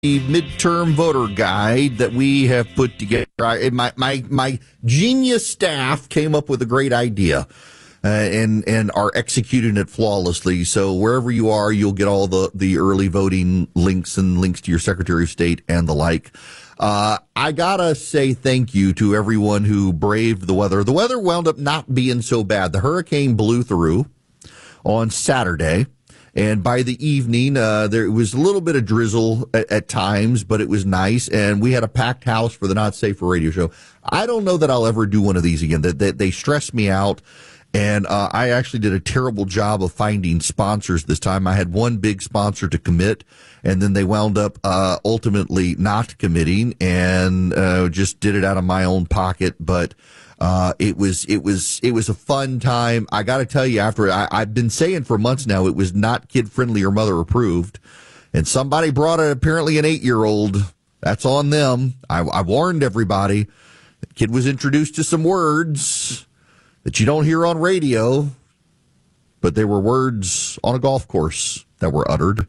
midterm voter guide that we have put together. My genius staff came up with a great idea and are executing it flawlessly. So wherever you are, you'll get all the early voting links and links to your Secretary of State and the like. I gotta say thank you to everyone who braved the weather. The weather wound up not being so bad. The hurricane blew through on Saturday. And by the evening, there was a little bit of drizzle at times, but it was nice. And we had a packed house for the Not Safe for Radio show. I don't know that I'll ever do one of these again. They stress me out. And I actually did a terrible job of finding sponsors this time. I had one big sponsor to commit, and then they wound up ultimately not committing, and just did it out of my own pocket. But it was a fun time. I got to tell you, after I've been saying for months now, it was not kid friendly or mother approved, and somebody brought apparently an 8-year-old. That's on them. I warned everybody. The kid was introduced to some words that you don't hear on radio, but they were words on a golf course that were uttered.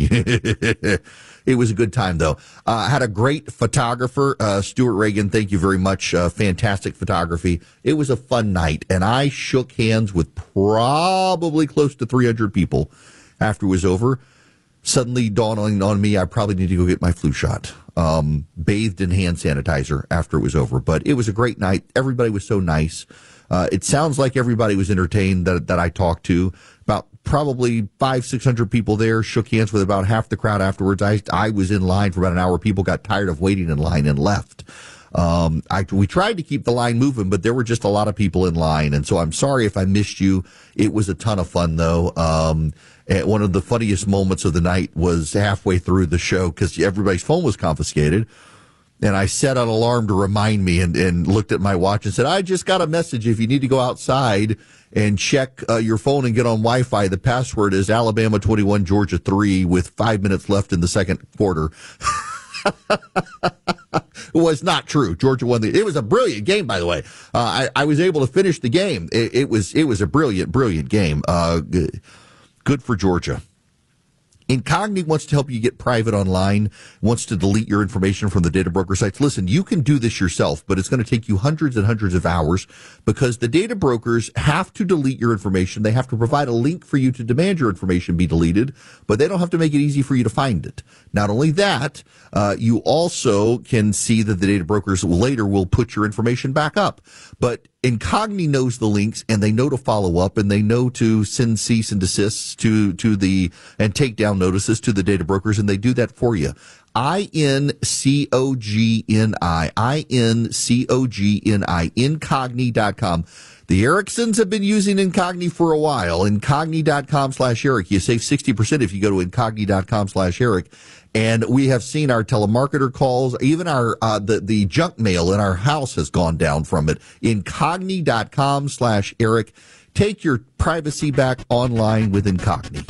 It was a good time, though. I had a great photographer, Stuart Reagan. Thank you very much. Fantastic photography. It was a fun night, and I shook hands with probably close to 300 people after it was over. Suddenly dawning on me, I probably need to go get my flu shot. Bathed in hand sanitizer after it was over. But it was a great night. Everybody was so nice. It sounds like everybody was entertained that I talked to. About probably 500-600 people there, shook hands with about half the crowd afterwards. I was in line for about an hour. People got tired of waiting in line and left. We tried to keep the line moving, but there were just a lot of people in line. And so I'm sorry if I missed you. It was a ton of fun, though. And one of the funniest moments of the night was halfway through the show because everybody's phone was confiscated. And I set an alarm to remind me and looked at my watch and said, I just got a message. If you need to go outside and check your phone and get on Wi-Fi, the password is Alabama 21, Georgia 3 with 5 minutes left in the second quarter. It was not true. Georgia won it was a brilliant game, by the way. I was able to finish the game. It was a brilliant game. Good for Georgia. Incogni wants to help you get private online, wants to delete your information from the data broker sites. Listen, you can do this yourself, but it's going to take you hundreds and hundreds of hours because the data brokers have to delete your information. They have to provide a link for you to demand your information be deleted, but they don't have to make it easy for you to find it. Not only that, you also can see that the data brokers later will put your information back up. But Incogni knows the links, and they know to follow up, and they know to send cease and desists and take down notices to the data brokers, and they do that for you. Incogni, Incogni.com. The Ericssons have been using Incogni for a while. Incogni.com/Eric. You save 60% if you go to Incogni.com/Eric. And we have seen our telemarketer calls, even our the junk mail in our house has gone down from it. Incogni.com/Eric. Take your privacy back online with Incogni.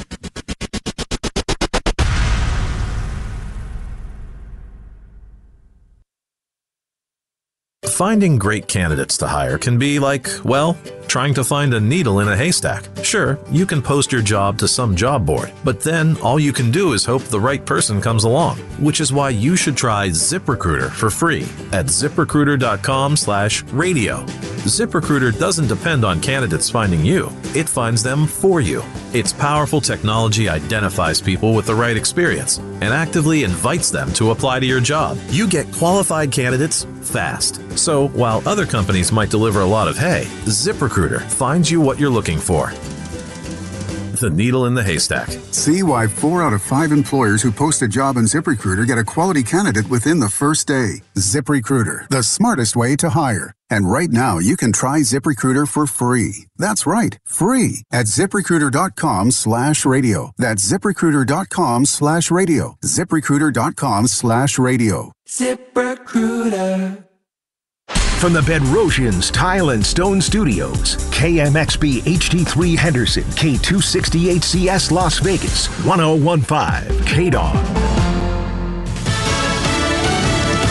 Finding great candidates to hire can be like, well, trying to find a needle in a haystack. Sure, you can post your job to some job board, but then all you can do is hope the right person comes along, which is why you should try ZipRecruiter for free at ZipRecruiter.com/radio. ZipRecruiter doesn't depend on candidates finding you. It finds them for you. Its powerful technology identifies people with the right experience and actively invites them to apply to your job. You get qualified candidates fast. So while other companies might deliver a lot of hay, ZipRecruiter finds you what you're looking for. The needle in the haystack. See why 4 out of 5 employers who post a job on ZipRecruiter get a quality candidate within the first day. ZipRecruiter, the smartest way to hire. And right now, you can try ZipRecruiter for free. That's right, free at ZipRecruiter.com/radio. That's ZipRecruiter.com/radio. ZipRecruiter.com/radio. ZipRecruiter. From the Bedrosians Tile and Stone Studios, KMXB HD3 Henderson, K268CS Las Vegas, 1015 KDOG. Another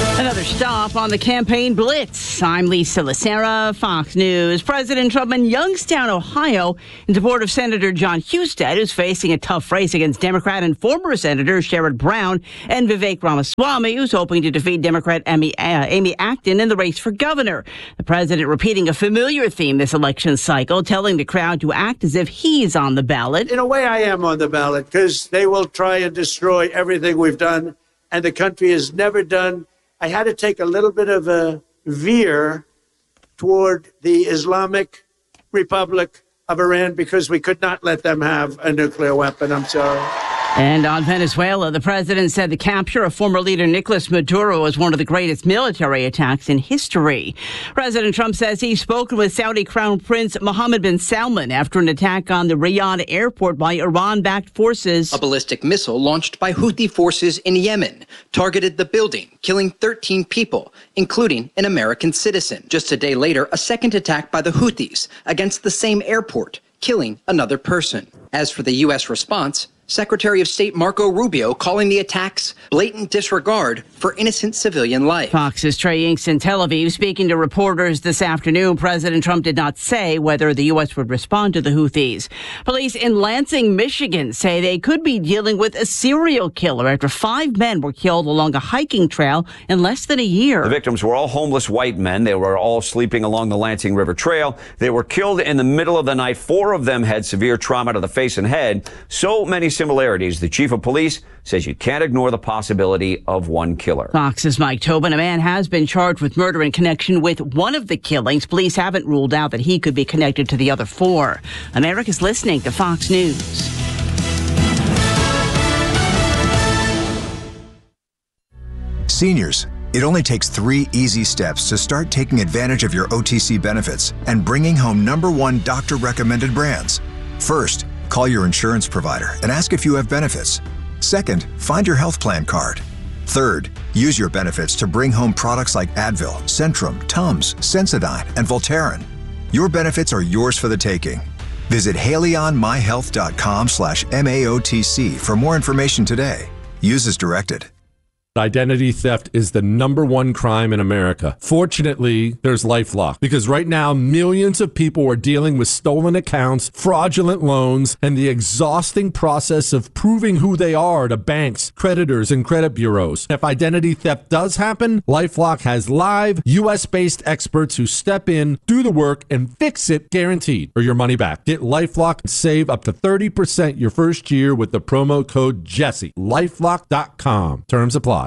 Another stop on the campaign blitz. I'm Lisa Lacera, Fox News. President Trump in Youngstown, Ohio, in support of Senator John Husted, who's facing a tough race against Democrat and former Senator Sherrod Brown, and Vivek Ramaswamy, who's hoping to defeat Democrat Amy Acton in the race for governor. The president repeating a familiar theme this election cycle, telling the crowd to act as if he's on the ballot. In a way, I am on the ballot because they will try and destroy everything we've done, and the country has never done. I had to take a little bit of a veer toward the Islamic Republic of Iran because we could not let them have a nuclear weapon. I'm sorry. And on Venezuela, the president said the capture of former leader Nicolas Maduro was one of the greatest military attacks in history. President Trump says he's spoken with Saudi Crown Prince Mohammed bin Salman after an attack on the Riyadh airport by Iran-backed forces. A ballistic missile launched by Houthi forces in Yemen targeted the building, killing 13 people, including an American citizen. Just a day later, a second attack by the Houthis against the same airport, killing another person. As for the U.S. response, Secretary of State Marco Rubio calling the attacks blatant disregard for innocent civilian life. Fox's Trey Inks in Tel Aviv speaking to reporters this afternoon. President Trump did not say whether the U.S. would respond to the Houthis. Police in Lansing, Michigan say they could be dealing with a serial killer after 5 men were killed along a hiking trail in less than a year. The victims were all homeless white men. They were all sleeping along the Lansing River Trail. They were killed in the middle of the night. 4 of them had severe trauma to the face and head. So many similarities. The chief of police says you can't ignore the possibility of one killer. Fox's Mike Tobin. A man has been charged with murder in connection with one of the killings. Police haven't ruled out that he could be connected to the other 4. America's listening to Fox News. Seniors, it only takes 3 easy steps to start taking advantage of your OTC benefits and bringing home #1 doctor-recommended brands. First, call your insurance provider and ask if you have benefits. Second, find your health plan card. Third, use your benefits to bring home products like Advil, Centrum, Tums, Sensodyne, and Voltaren. Your benefits are yours for the taking. Visit HaleyOnMyHealth.com/MAOTC for more information today. Use as directed. Identity theft is the #1 crime in America. Fortunately, there's LifeLock, because right now millions of people are dealing with stolen accounts, fraudulent loans, and the exhausting process of proving who they are to banks, creditors, and credit bureaus. If identity theft does happen, LifeLock has live US-based experts who step in, do the work, and fix it guaranteed, or your money back. Get LifeLock and save up to 30% your first year with the promo code Jesse. LifeLock.com. Terms apply.